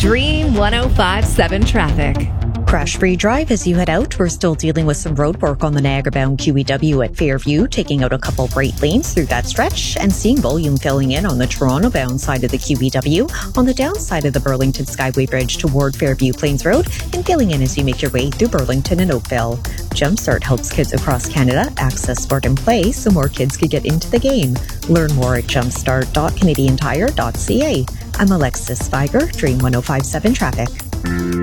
Dream 1057 traffic. Crash-free drive as you head out. We're still dealing with some road work on the Niagara-bound QEW at Fairview, taking out a couple bright lanes through that stretch and seeing volume filling in on the Toronto-bound side of the QEW, on the downside of the Burlington Skyway Bridge toward Fairview Plains Road, and filling in as you make your way through Burlington and Oakville. Jumpstart helps kids across Canada access sport and play so more kids could get into the game. Learn more at jumpstart.canadiantire.ca. I'm Alexis Spiger, Dream 1057 Traffic.